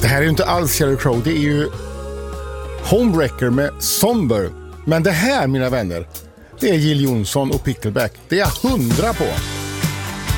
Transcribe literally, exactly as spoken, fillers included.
Det här är ju inte alls Sheryl Crow, det är ju Homewrecker med Somber. Men det här, mina vänner, det är Jill Johnson och Pickleback. Det är jag hundra på.